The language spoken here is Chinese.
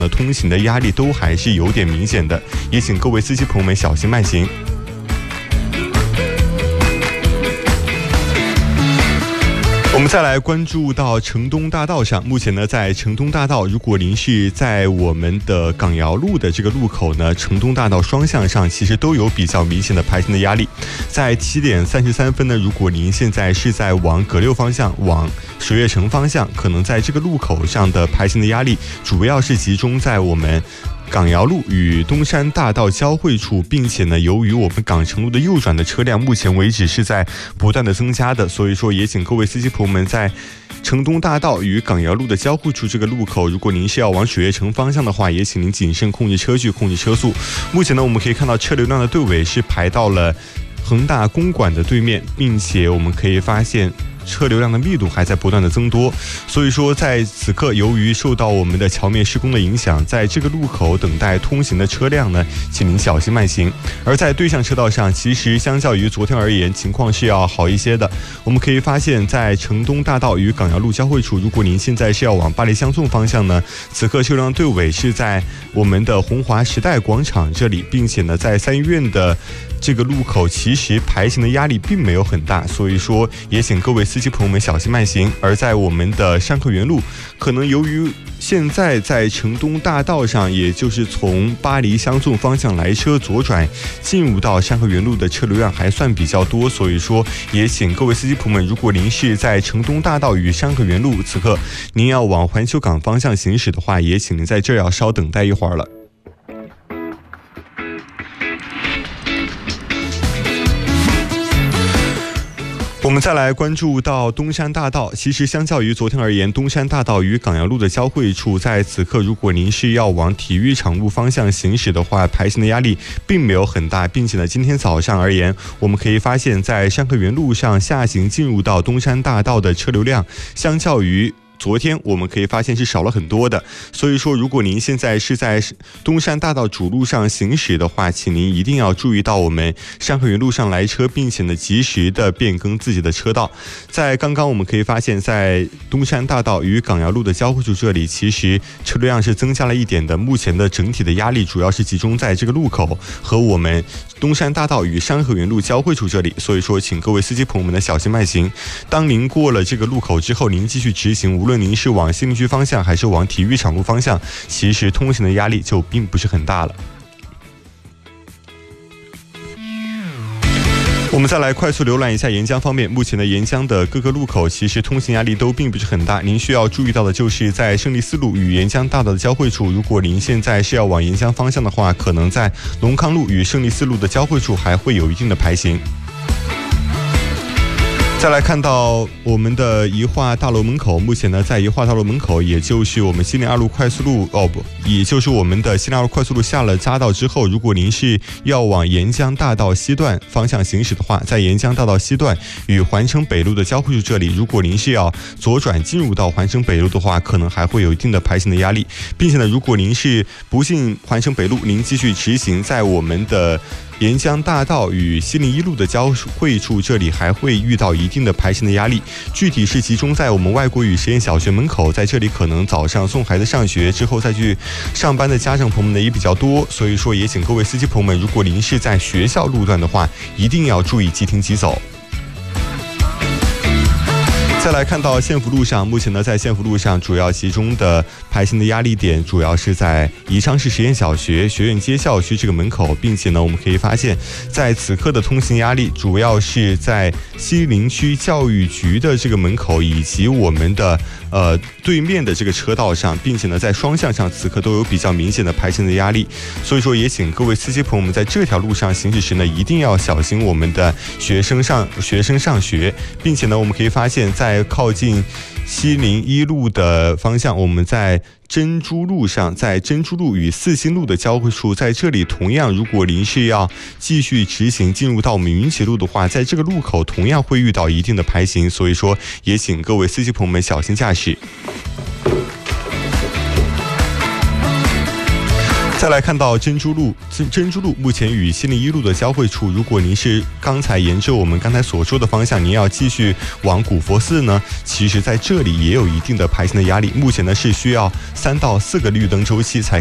通行的压力都还是有点明显的，也请各位司机朋友们小心慢行。我们再来关注到城东大道上，目前呢，在城东大道，如果您是在我们的港瑶路的这个路口呢，城东大道双向上其实都有比较明显的排行的压力。在7点33分呢，如果您现在是在往葛六方向、往水悦城方向，可能在这个路口上的排行的压力，主要是集中在我们港瑶路与东山大道交汇处，并且呢，由于我们港城路的右转的车辆目前为止是在不断的增加的，所以说也请各位司机朋友们在城东大道与港瑶路的交汇处这个路口，如果您是要往水悦城方向的话，也请您谨慎控制车距、控制车速。目前呢，我们可以看到车流量的队尾是排到了恒大公馆的对面，并且我们可以发现车流量的密度还在不断的增多，所以说在此刻，由于受到我们的桥面施工的影响，在这个路口等待通行的车辆呢，请您小心慢行。而在对向车道上，其实相较于昨天而言，情况是要好一些的。我们可以发现，在城东大道与港瑶路交汇处，如果您现在是要往巴黎相送方向呢，此刻车辆队尾是在我们的红华时代广场这里，并且呢，在三医院的这个路口其实排行的压力并没有很大，所以说也请各位司机朋友们小心慢行。而在我们的山河园路，可能由于现在在城东大道上，也就是从巴黎相送方向来车左转进入到山河园路的车流量还算比较多，所以说也请各位司机朋友们，如果您是在城东大道与山河园路，此刻您要往环球港方向行驶的话，也请您在这儿要稍等待一会儿了。我们再来关注到东山大道，其实相较于昨天而言，东山大道与港瑶路的交汇处，在此刻如果您是要往体育场路方向行驶的话，排行的压力并没有很大，并且呢，今天早上而言，我们可以发现，在山河园路上下行进入到东山大道的车流量，相较于昨天我们可以发现是少了很多的，所以说如果您现在是在东山大道主路上行驶的话，请您一定要注意到我们山河园路上来车，并且呢及时的变更自己的车道。在刚刚我们可以发现，在东山大道与港瑶路的交汇处这里，其实车流量是增加了一点的，目前的整体的压力主要是集中在这个路口和我们东山大道与山河园路交汇处这里，所以说请各位司机朋友们的小心慢行。当您过了这个路口之后，您继续直行，无论您是往西陵区方向还是往体育场路方向，其实通行的压力就并不是很大了。我们再来快速浏览一下沿江方面，目前的沿江的各个路口其实通行压力都并不是很大，您需要注意到的就是在胜利四路与沿江大道的交汇处，如果您现在是要往沿江方向的话，可能在龙康路与胜利四路的交汇处还会有一定的排行。再来看到我们的宜化大楼门口，目前呢，在宜化大楼门口，也就是我们西陵二路快速路也就是我们的西陵二路快速路下了匝道之后，如果您是要往沿江大道西段方向行驶的话，在沿江大道西段与环城北路的交汇处这里，如果您是要左转进入到环城北路的话，可能还会有一定的排行的压力，并且呢，如果您是不进环城北路，您继续直行在我们的沿江大道与西陵一路的交汇处，这里还会遇到一定的排行的压力，具体是集中在我们外国语实验小学门口，在这里可能早上送孩子上学之后再去上班的家长朋友们呢也比较多，所以说也请各位司机朋友们，如果您是在学校路段的话，一定要注意即停即走。再来看到县府路上，目前呢，在县府路上主要集中的排行的压力点，主要是在宜昌市实验小学学院街校区这个门口，并且呢，我们可以发现，在此刻的通行压力主要是在西陵区教育局的这个门口，以及我们的对面的这个车道上，并且呢，在双向上此刻都有比较明显的排行的压力，所以说也请各位司机朋友们在这条路上行驶时呢，一定要小心我们的学生上学，并且呢，我们可以发现，在靠近西陵一路的方向，我们在珍珠路上，在珍珠路与四新路的交汇处，在这里同样，如果您是要继续直行进入到我们云启路的话，在这个路口同样会遇到一定的排行，所以说也请各位司机朋友们小心驾驶。 再来看到珍珠路目前与701路的交汇处，如果您是刚才沿着我们刚才所说的方向，您要继续往古佛寺呢，其实在这里也有一定的排行的压力。目前呢是需要3到4个绿灯周期才